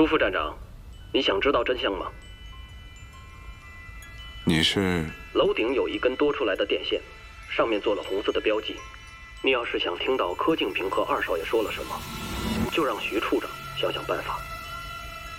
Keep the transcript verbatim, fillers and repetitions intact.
朱副站长，你想知道真相吗？ 你是？ 楼顶有一根多出来的电线，上面做了红色的标记。你要是想听到柯敬平和二少爷说了什么，就让徐处长想想办法。